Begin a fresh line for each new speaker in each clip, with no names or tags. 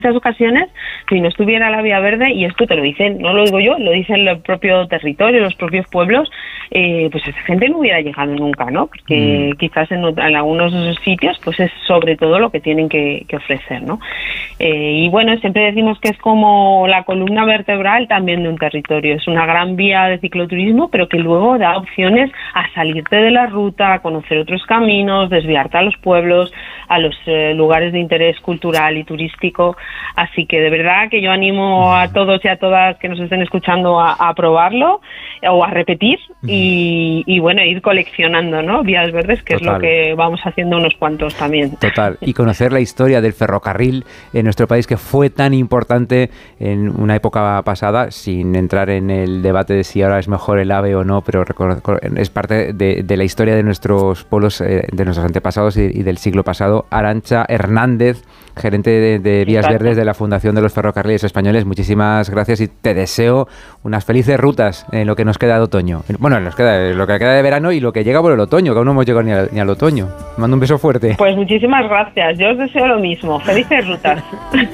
muchas ocasiones, si no estuviera la vía verde, y esto te lo dicen, no lo digo yo, lo dicen el propio territorio, los propios pueblos, pues esa gente no hubiera llegado nunca, ¿no? Porque quizás en algunos de esos sitios, pues es sobre todo lo que tienen que ofrecer, ¿no? Y bueno, siempre decimos que es como la columna vertebral también de un territorio, es una gran vía de cicloturismo, pero que luego da opciones a salirte de la ruta, a conocer otros caminos, desviarte a los pueblos, a los lugares de interés cultural y turístico. Así que de verdad que yo animo a todos y a todas que nos estén escuchando a probarlo o a repetir y bueno, ir coleccionando, ¿no? Vías verdes, que
Total.
es lo que vamos haciendo unos cuantos también.
Total, y conocer la historia del ferrocarril en nuestro país, que fue tan importante en una época pasada, sin entrar en el debate de si ahora es mejor el AVE o no, pero es parte de la historia de nuestros pueblos, de nuestros antepasados y del siglo pasado. Arantxa Hernández, gerente de Vías
Exacto.
Verdes de la Fundación de los Ferrocarriles Españoles, muchísimas gracias y te deseo unas felices rutas en lo que nos queda de otoño. Bueno, lo que queda de verano y lo que llega por el otoño, que aún no hemos llegado ni al otoño. Mando un beso fuerte.
Pues muchísimas gracias, yo os deseo lo mismo. Felices rutas.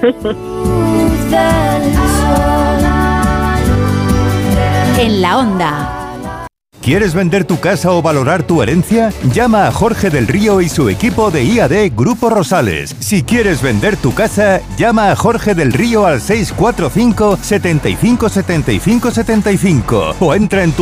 En la Onda.
¿Quieres vender tu casa o valorar tu herencia? Llama a Jorge del Río y su equipo de IAD Grupo Rosales. Si quieres vender tu casa, llama a Jorge del Río al 645 75 75 75 o entra en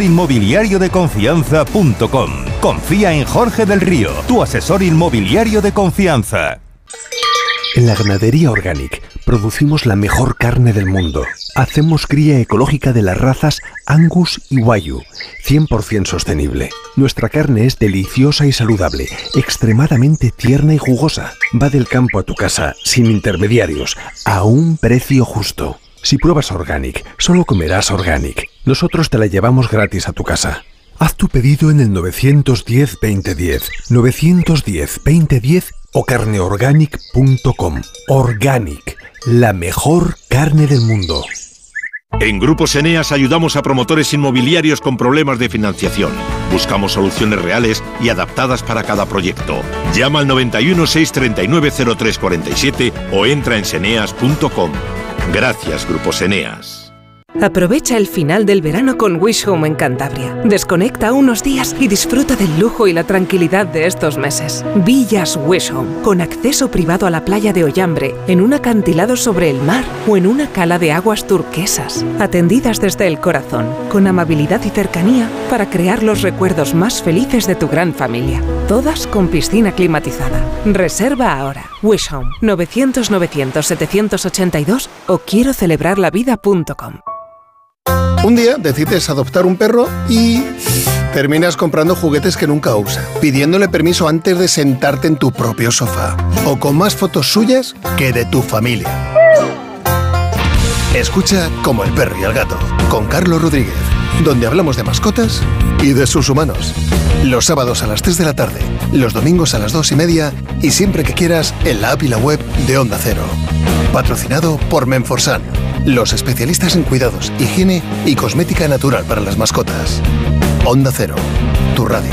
tuasesorinmobiliariodeconfianza.com. Confía en Jorge del Río, tu asesor inmobiliario de confianza.
En la Ganadería Organic producimos la mejor carne del mundo. Hacemos cría ecológica de las razas Angus y Wagyu, 100% sostenible. Nuestra carne es deliciosa y saludable, extremadamente tierna y jugosa. Va del campo a tu casa, sin intermediarios, a un precio justo. Si pruebas Organic, solo comerás Organic. Nosotros te la llevamos gratis a tu casa. Haz tu pedido en el 910-2010, 910-2010 o carneorganic.com. Organic, la mejor carne del mundo.
En Grupos Eneas ayudamos a promotores inmobiliarios con problemas de financiación. Buscamos soluciones reales y adaptadas para cada proyecto. Llama al 91 639 0347 o entra en seneas.com. Gracias, Grupos Eneas.
Aprovecha el final del verano con Wish Home en Cantabria. Desconecta unos días y disfruta del lujo y la tranquilidad de estos meses. Villas Wish Home, con acceso privado a la playa de Ollambre, en un acantilado sobre el mar o en una cala de aguas turquesas. Atendidas desde el corazón, con amabilidad y cercanía para crear los recuerdos más felices de tu gran familia. Todas con piscina climatizada. Reserva ahora. Wish Home, 900-900-782 o quiero celebrarlavida.com.
Un día decides adoptar un perro y terminas comprando juguetes que nunca usa, pidiéndole permiso antes de sentarte en tu propio sofá, o con más fotos suyas que de tu familia. Escucha Como el perro y el gato, con Carlos Rodríguez, donde hablamos de mascotas y de sus humanos. Los sábados a las 3 de la tarde, los domingos a las 2:30 y siempre que quieras en la app y la web de Onda Cero. Patrocinado por Menforsan, los especialistas en cuidados, higiene y cosmética natural para las mascotas. Onda Cero, tu radio.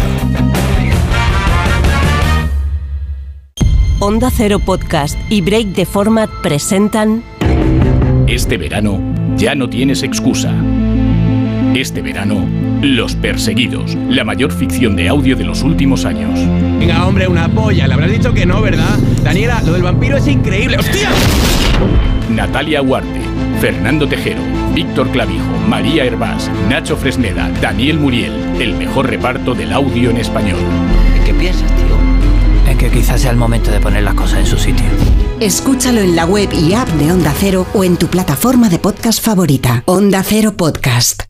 Onda Cero Podcast y Break the Format presentan...
Este verano ya no tienes excusa. Este verano, Los Perseguidos, la mayor ficción de audio de los últimos años.
Venga, hombre, una polla. Le habrás dicho que no, ¿verdad? Daniela, lo del vampiro es increíble. ¡Hostia!
Natalia Huarte, Fernando Tejero, Víctor Clavijo, María Hervás, Nacho Fresneda, Daniel Muriel. El mejor reparto del audio en español.
¿En qué piensas, tío? En que quizás sea el momento de poner las cosas en su sitio.
Escúchalo en la web y app de Onda Cero o en tu plataforma de podcast favorita. Onda Cero Podcast.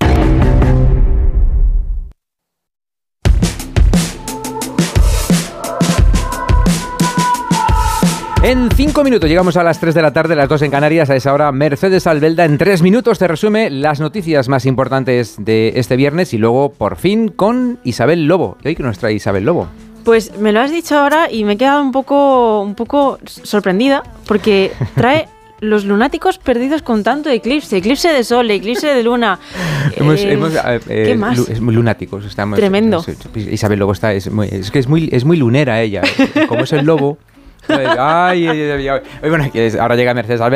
En 5 minutos llegamos a las 3 de la tarde, las 2 en Canarias. A esa hora, Mercedes Albelda en 3 minutos te resume las noticias más importantes de este viernes y luego, por fin, con Isabel Lobo. ¿Y hoy qué nos trae Isabel Lobo?
Pues me lo has dicho ahora y me he quedado un poco sorprendida porque trae los lunáticos perdidos con tanto eclipse de sol, eclipse de luna. ¿Qué más?
Es muy lunáticos. Estamos,
tremendo.
Isabel Lobo es muy lunera ella. Como es el lobo. Bueno, ahora llega Mercedes Albelda.